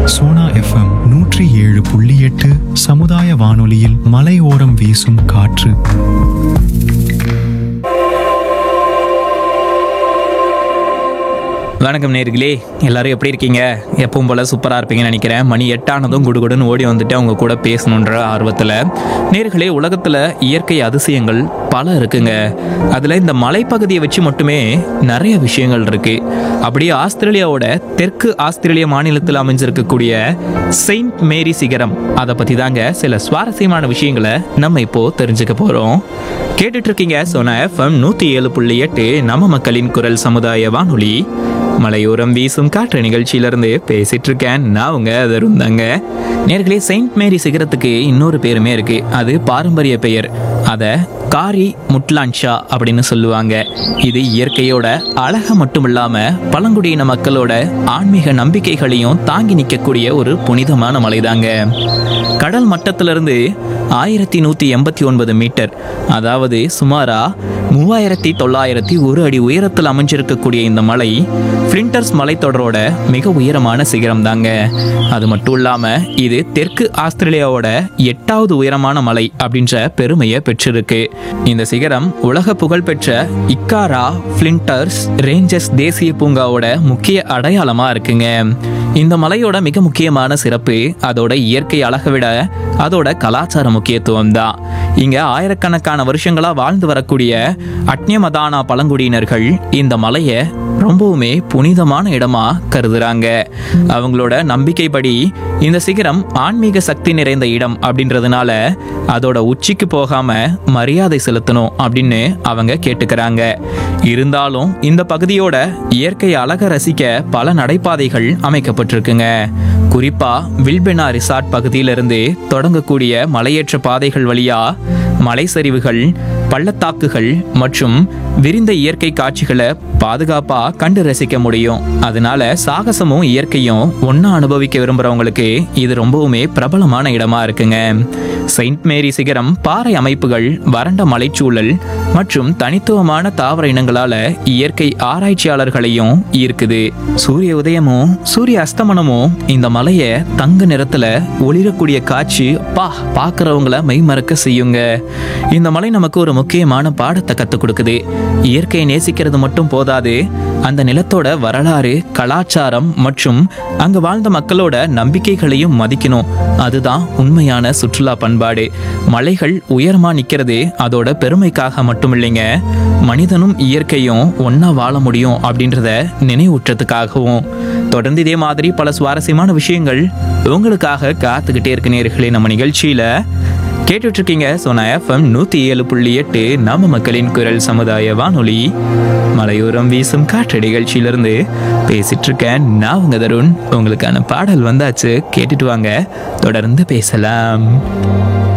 Sona FM 107.8 சமுதாய வானொலியில் மலையோரம் வீசும் காற்று. வணக்கம் நேர்களே, எல்லாரும் எப்படி இருக்கீங்க? எப்பவும் போல சூப்பராக இருப்பீங்கன்னு நினைக்கிறேன். மணி 8 ஆனதும் குடுகுடுன்னு ஓடி வந்துட்டு அவங்க கூட பேசணுன்ற ஆர்வத்தில். நேர்களே, உலகத்தில் இயற்கை அதிசயங்கள் பல இருக்குங்க. அதில் இந்த மலைப்பகுதியை வச்சு மட்டுமே நிறைய விஷயங்கள் இருக்கு. அப்படியே ஆஸ்திரேலியாவோட தெற்கு ஆஸ்திரேலிய மாநிலத்தில் அமைஞ்சிருக்கக்கூடிய செயின்ட் மேரி சிகரம், அதை பற்றி தாங்க சில சுவாரஸ்யமான விஷயங்களை நம்ம இப்போ தெரிஞ்சுக்க போகிறோம். கேட்டுட்டு இருக்கீங்க சோனா எஃப்எம் 107.8 நம்ம மக்களின் குரல் சமுதாய வானொலி. மலையோரம் வீசும் காற்று நிகழ்ச்சியிலிருந்து பேசிட்டு இருக்கேன் நான் உங்க தருந்தாங்க. நேர்களே, செயின்ட் மேரி சிகரத்துக்கு இன்னொரு பேருமே இருக்கு. அது பாரம்பரிய பெயர். அதை காரி முட்லான்ஷா அப்படின்னு சொல்லுவாங்க. இது இயற்கையோட அழக மட்டும் இல்லாம பழங்குடியின மக்களோட ஆன்மீக நம்பிக்கைகளையும் தாங்கி நிற்கக்கூடிய ஒரு புனிதமான மலைதாங்க. கடல் மட்டத்திலிருந்து 1189 மீட்டர், அதாவது சுமாரா 3901 அடி உயரத்தில் அமைஞ்சிருக்கக்கூடிய இந்த மலை ஃபிளிண்டர்ஸ் மலைத்தொடரோட மிக உயரமான சிகரம் தாங்க. அது மட்டும் இல்லாம இது தெற்கு ஆஸ்திரேலியாவோட 8வது உயரமான மலை அப்படின்ற பெருமையை பெற்றிருக்கு. இந்த சிகரம் உலக புகழ்பெற்ற இக்காரா ஃபிளிண்டர்ஸ் ரேஞ்சஸ் தேசிய பூங்காவோட முக்கிய அடையாளமா இருக்குங்க. இந்த மலையோட மிக முக்கியமான சிறப்பு அதோட இயற்கை அழகை விட அதோட கலாச்சார முக்கியத்துவம் தான். இங்க ஆயிரக்கணக்கான வருஷங்களா வாழ்ந்து வரக்கூடிய அட்னியமதானா பழங்குடியினர்கள் இந்த மலையை ரொம்பவுமே புனிதமான இடமா கருதுறாங்க. அவங்களோட நம்பிக்கைப்படி இந்த சிகரம் ஆன்மீக சக்தி நிறைந்த இடம் அப்படின்றதுனால அதோட உச்சிக்கு போகாம மரியாதை செலுத்தணும் அப்படின்னு அவங்க கேட்டுக்கிறாங்க. இருந்தாலும் இந்த பகுதியோட இயற்கை அழக ரசிக்க பல நடைபாதைகள் அமைக்கப்பட்டிருக்குங்க. குறிப்பா வில்பெனா ரிசார்ட் பகுதியிலிருந்து தொடங்கக்கூடிய மலையேற்ற பாதைகள் வழியா மலை சரிவுகள், பள்ளத்தாக்குகள் மற்றும் விரிந்த இயற்கை காட்சிகளை பாதுகாப்பா கண்டு ரசிக்க முடியும். அதனால சாகசமும் இயற்கையும் ஒன்னா அனுபவிக்க விரும்புறவங்களுக்கு இது ரொம்பவுமே பிரபலமான இடமா இருக்குங்க. செயின்ட் மேரி சிகரம் பாறை அமைப்புகள், வறண்ட மலைச்சூழல் மற்றும் தனித்துவமான தாவர இனங்களால இயற்கை ஆராய்ச்சியாளர்களையும் ஈர்க்குது. சூரிய உதயமும் சூரிய அஸ்தமனமும் இந்த மலையை தங்க நிறத்துல ஒளிரக்கூடிய காட்சி பார்க்கறவங்கள மெய்மறக்க செய்யுங்க. இந்த மலை நமக்கு ஒரு முக்கியமான பாடத்தை கற்றுக் கொடுக்குது. இயற்கையை நேசிக்கிறது மட்டும் போதாது, அந்த நிலத்தோட வரலாறு, கலாச்சாரம் மற்றும் அங்க வாழ்ந்த மக்களோட நம்பிக்கைகளையும் மதிக்கணும். அதுதான் உண்மையான சுற்றுலா பண்பாடு. மலைகள் உயரமா நிக்கிறது அதோட பெருமைக்காக மட்டும் இல்லைங்க, மனிதனும் இயற்கையும் ஒன்னா வாழ முடியும் அப்படின்றத நினைவூற்றத்துக்காகவும். தொடர்ந்து இதே மாதிரி பல சுவாரஸ்யமான விஷயங்கள் உங்களுக்காக காத்துக்கிட்டே இருக்கு நேயர்களே. நம்ம நிகழ்ச்சியில கேட்டுட்டு இருக்கீங்க சோனா எஃப்எம் 107.8 நம்ம மக்களின் குரல் சமுதாய வானொலி. மலையோரம் வீசும் காற்று நிகழ்ச்சியிலிருந்து பேசிட்டு இருக்கேன் நான் உங்க தருண். உங்களுக்கான பாடல் வந்தாச்சு, கேட்டுட்டு வாங்க, தொடர்ந்து பேசலாம்.